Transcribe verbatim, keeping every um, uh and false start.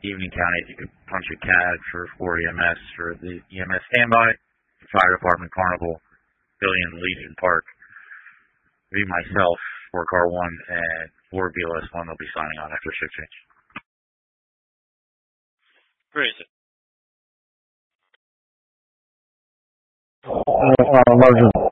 Evening County, you could punch a C A D for four E M S for the E M S standby, Fire Department, Carnival, Billion, Legion Park. Be myself, four car one, and four B L S one will be signing on after shift change. Where is it? Uh, uh, Larger.